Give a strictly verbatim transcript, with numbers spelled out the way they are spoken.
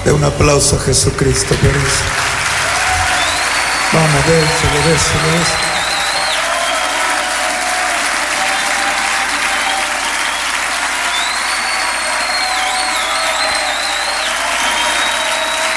De un aplauso a Jesucristo por eso. Vamos, déselo, déselo, déselo.